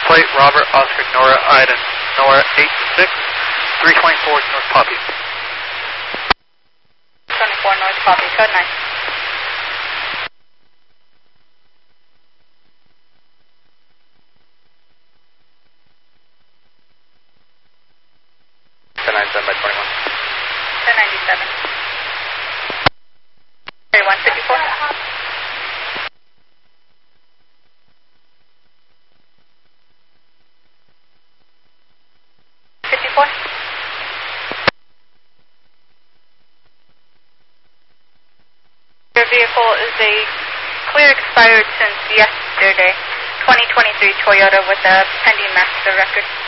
plate Robert Oscar Nora Iden, Nora 86, 324 North Poppy. 24 North Poppy, code 9. Ten 97 by 21. 1097. 154. 54. Your vehicle is a clear expired since yesterday, 2023 Toyota with a pending master record.